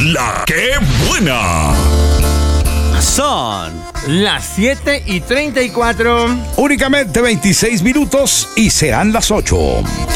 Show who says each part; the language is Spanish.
Speaker 1: La que buena.
Speaker 2: Son las 7:34.
Speaker 3: Únicamente 26 minutos y serán las 8.